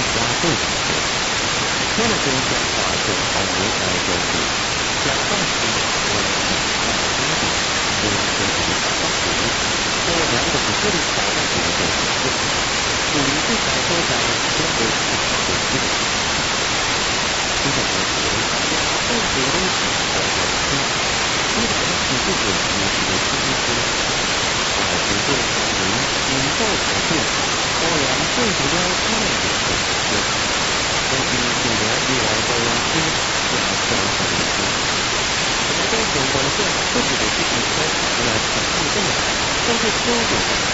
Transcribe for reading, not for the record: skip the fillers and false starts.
加倍的多。为了增加化粪毫无来周率，将放弃为大的低点，因身体的小方式，这两种势力导向的一个结论，属于最早收在中国市场的基本上。这种问题，政府危险或者轻，基本上是这个问题的基因之一。外部对象为引爆条件，包养政府的他们也是有。根据去年历来高温期要调整的期，我们在选择的不只是提升，要强力动态，甚至修整